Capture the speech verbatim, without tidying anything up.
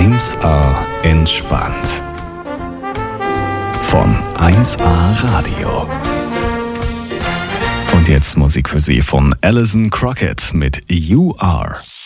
eins A entspannt. Von eins A Radio. Und jetzt Musik für Sie von Alison Crockett mit You Are.